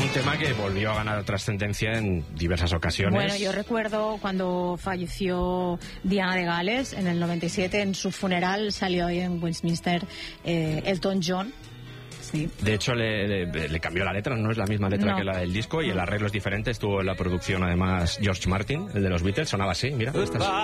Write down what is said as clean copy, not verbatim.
tema que volvió a ganar trascendencia en diversas ocasiones. Bueno, yo recuerdo cuando falleció Diana de Gales en el 97, en su funeral salió ahí en Westminster Elton John. Sí. De hecho, le cambió la letra, no es la misma letra que la del disco, y el arreglo es diferente. Estuvo en la producción, además, George Martin, el de los Beatles, sonaba así, mira.